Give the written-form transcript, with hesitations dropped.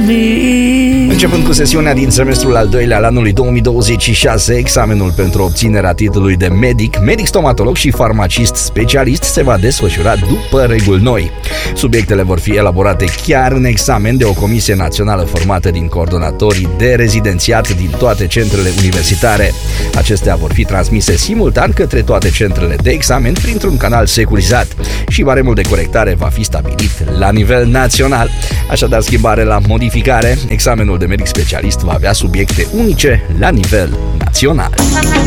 Începând cu sesiunea din semestrul al doilea al anului 2026, examenul pentru obținerea titlului de medic stomatolog și farmacist specialist se va desfășura după reguli noi. Subiectele vor fi elaborate chiar în examen de o comisie națională formată din coordonatorii de rezidențiat din toate centrele universitare. Acestea vor fi transmise simultan către toate centrele de examen printr-un canal securizat și baremul de corectare va fi stabilit la nivel național. Așadar, schimbare la modificare, examenul de medic specialist va avea subiecte unice la nivel național.